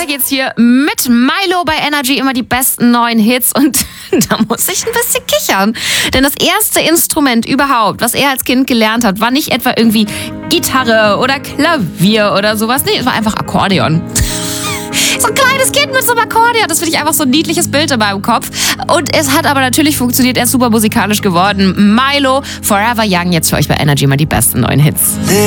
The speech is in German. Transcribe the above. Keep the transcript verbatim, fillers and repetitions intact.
geht's hier mit Milo bei Energy, immer die besten neuen Hits. Und da muss ich ein bisschen kichern. Denn das erste Instrument überhaupt, was er als Kind gelernt hat, war nicht etwa irgendwie Gitarre oder Klavier oder sowas. Nee, es war einfach Akkordeon. So ein kleines Kind mit so einem Akkordeon. Das finde ich einfach so ein niedliches Bild in meinem Kopf. Und es hat aber natürlich funktioniert. Er ist super musikalisch geworden. Milo, Forever Young, jetzt für euch bei Energy mal die besten neuen Hits.